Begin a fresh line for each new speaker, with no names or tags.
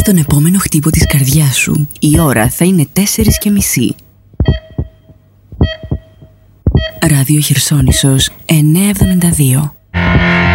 τον επόμενο χτύπο της καρδιάς σου. Η ώρα θα είναι 4:30. Ράδιο Χερσόνησος 972.